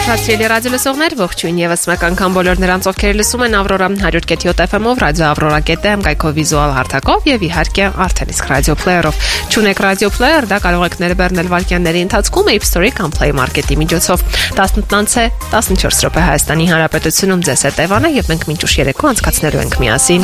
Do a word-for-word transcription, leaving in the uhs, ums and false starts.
Սիրելի ռադիո լսողներ, ողջույն եւս մեկ անգամ բոլոր նրանց, ովքեր լսում են Ավրորա one hundred point seven F M-ով, ռադիո Ավրորա կետ em կայքով վիզուալ հարթակով եւ իհարկե արդեն իսկ ռադիո պլեյերով։ Չունեք ռադիո պլեյեր, դա կարող եք ներբեռնել վայրկյանների ընթացքում App Store-ի կամ Play Market-ի միջոցով։ տասնութ տասնչորս րոպե Հայաստանի Հանրապետությունում ձեզ հետ Էվան է եւ մենք մինչ ուշ երեկո անցկացնելու ենք միասին։